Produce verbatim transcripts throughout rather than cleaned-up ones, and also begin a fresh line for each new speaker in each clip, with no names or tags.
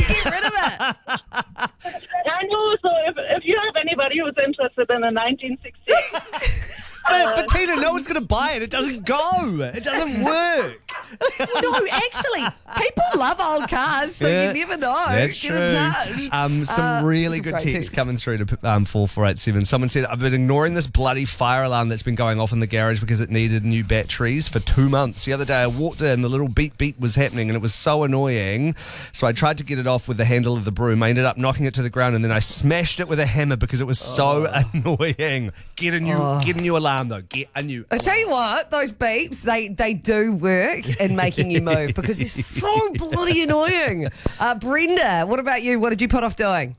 get rid of it.
And also, if, if you have anybody who's interested in a nineteen sixty-eight,
But, but Tina, no one's going to buy it. It doesn't go. It doesn't work.
No, actually, people love old cars, so
Yeah,
you never know.
That's
Get
true.
in touch.
Um, some
Uh,
really
some
good
great
texts
texts.
coming through to um, four four eight seven. Someone said, I've been ignoring this bloody fire alarm that's been going off in the garage because it needed new batteries for two months. The other day I walked in, the little beep beep was happening and it was so annoying. So I tried to get it off with the handle of the broom. I ended up knocking it to the ground and then I smashed it with a hammer because it was so annoying. Get a new,
Oh.
get a new alarm though. Get a new
I tell you what, those beeps, they, they do work in making you move because they're so bloody annoying. Uh, Brenda, what about you? What did you put off doing?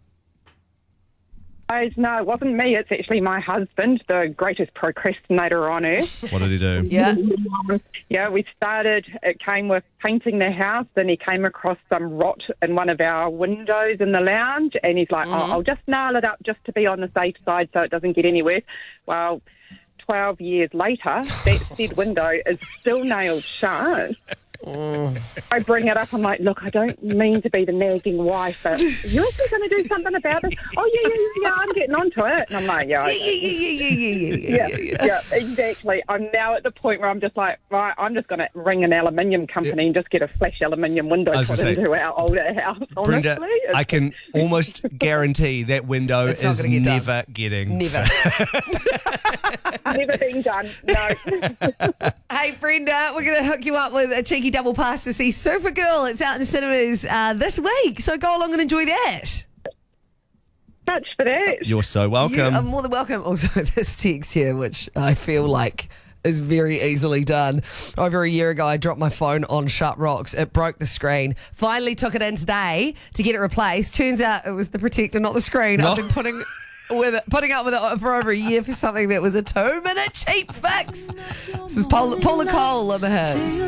Guys, no, it wasn't me. It's actually my husband, the greatest procrastinator on earth.
What did he do?
Yeah.
Yeah, we started, it came with painting the house, and he came across some rot in one of our windows in the lounge, and he's like, oh, I'll just nail it up just to be on the safe side so it doesn't get any worse. Well, twelve years later, that said window is still nailed shut. I bring it up. I'm like, look, I don't mean to be the nagging wife, but are you actually going to do something about it? Oh, yeah, yeah, yeah, I'm getting onto it. And I'm like, yeah,
Yeah, yeah, yeah, yeah, yeah, yeah,
yeah,
yeah, yeah.
yeah, exactly. I'm now at the point where I'm just like, right, I'm just going to ring an aluminium company and just get a flash aluminium window
I was
put
gonna say,
into our older house, honestly.
Brenda,
It's-
I can almost guarantee that window
It's not
is
gonna get done.
never getting
Never.
never been done, no.
Hey, Brenda, we're going to hook you up with a cheeky double pass to see Supergirl. It's out in cinemas uh, this week, so go along and enjoy that.
Much for that.
You're so welcome.
You are more than welcome. Also, this text here, which I feel like is very easily done. Over a year ago, I dropped my phone on Sharp Rocks. It broke the screen. Finally took it in today to get it replaced. Turns out it was the protector, not the screen.
No.
I've been putting with it, putting up with it for over a year for something that was a two-minute cheap fix. This is Paula, Paula Cole on the hits.